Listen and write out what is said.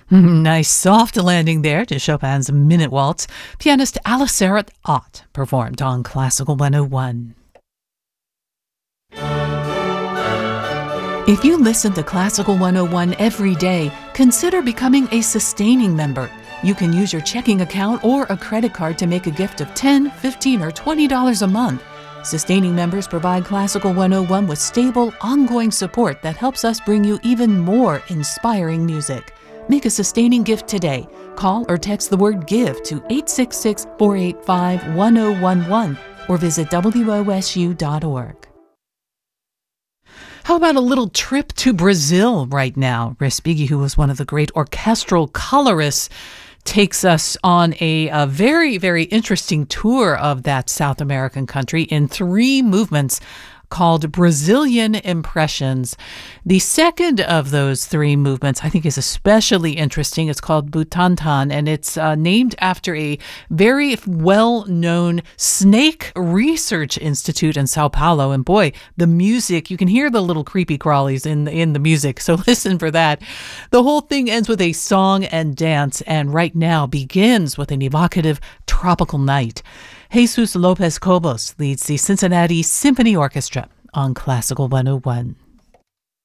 Nice soft landing there to Chopin's Minute Waltz. Pianist Alicera Ott performed on Classical 101. If you listen to Classical 101 every day, consider becoming a sustaining member. You can use your checking account or a credit card to make a gift of $10, $15, or $20 a month. Sustaining members provide Classical 101 with stable, ongoing support that helps us bring you even more inspiring music. Make a sustaining gift today. Call or text the word GIVE to 866-485-1011 or visit wosu.org. How about a little trip to Brazil right now? Respighi, who was one of the great orchestral colorists, takes us on a very, very interesting tour of that South American country in 3 movements called Brazilian Impressions. The second of those 3 movements I think is especially interesting. It's called Butantan, and it's named after a very well-known snake research institute in Sao Paulo. And boy, the music, you can hear the little creepy crawlies in the music, so listen for that. The whole thing ends with a song and dance, and right now begins with an evocative tropical night. Jesus Lopez Cobos leads the Cincinnati Symphony Orchestra on Classical 101.